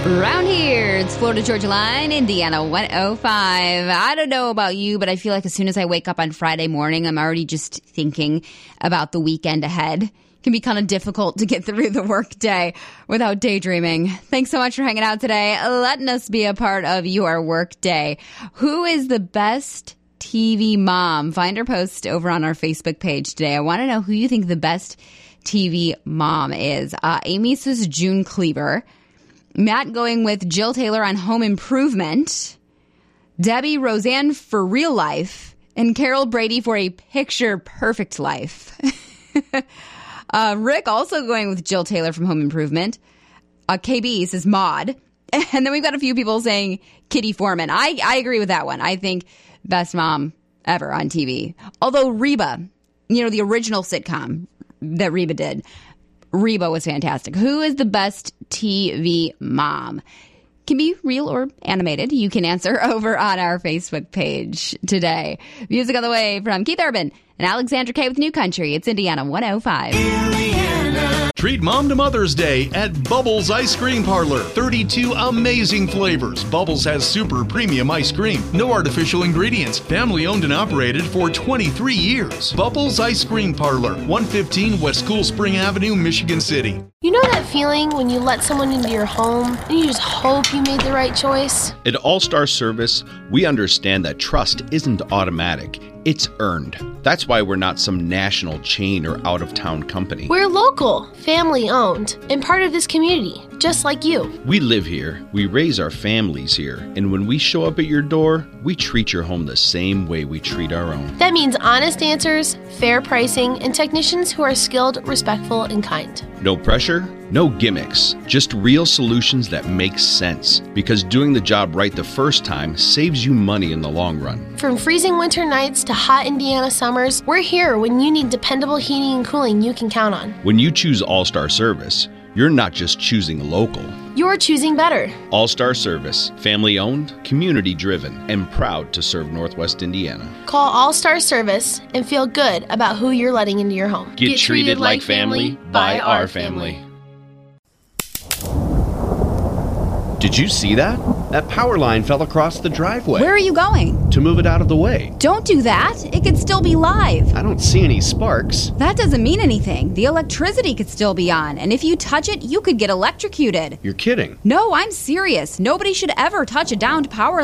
Around here, it's Florida Georgia Line, Indiana 105. I don't know about you, but I feel like as soon as I wake up on Friday morning, I'm already just thinking about the weekend ahead. It can be kind of difficult to get through the work day without daydreaming. Thanks so much for hanging out today, letting us be a part of your work day. Who is the best TV mom? Find our post over on our Facebook page today. I want to know who you think the best TV mom is. Amy says June Cleaver. Matt going with Jill Taylor on Home Improvement. Debbie Roseanne for Real Life. And Carol Brady for A Picture Perfect Life. Rick also going with Jill Taylor from Home Improvement. KB says Maude. And then we've got a few people saying Kitty Foreman. I agree with that one. I think best mom ever on TV. Although Reba, the original sitcom that Reba did, Reba was fantastic. Who is the best TV mom? Can be real or animated. You can answer over on our Facebook page today. Music on the way from Keith Urban and Alexandra Kay with New Country. It's Indiana 105. Indiana. Treat Mom to Mother's Day at Bubbles Ice Cream Parlor. 32 amazing flavors. Bubbles has super premium ice cream. No artificial ingredients. Family owned and operated for 23 years. Bubbles Ice Cream Parlor. 115 West Cool Spring Avenue, Michigan City. You know that feeling when you let someone into your home and you just hope you made the right choice? At All-Star Service, we understand that trust isn't automatic. It's earned. That's why we're not some national chain or out-of-town company. We're local, family-owned, and part of this community, just like you. We live here, we raise our families here, and when we show up at your door, we treat your home the same way we treat our own. That means honest answers, fair pricing, and technicians who are skilled, respectful, and kind. No pressure, no gimmicks, just real solutions that make sense. Because doing the job right the first time saves you money in the long run. From freezing winter nights to hot Indiana summers, we're here when you need dependable heating and cooling you can count on. When you choose All-Star Service, you're not just choosing local. You're choosing better. All-Star Service, family-owned, community-driven, and proud to serve Northwest Indiana. Call All-Star Service and feel good about who you're letting into your home. Get treated like family by our family. Did you see that? That power line fell across the driveway. Where are you going? To move it out of the way. Don't do that. It could still be live. I don't see any sparks. That doesn't mean anything. The electricity could still be on, and if you touch it, you could get electrocuted. You're kidding. No, I'm serious. Nobody should ever touch a downed power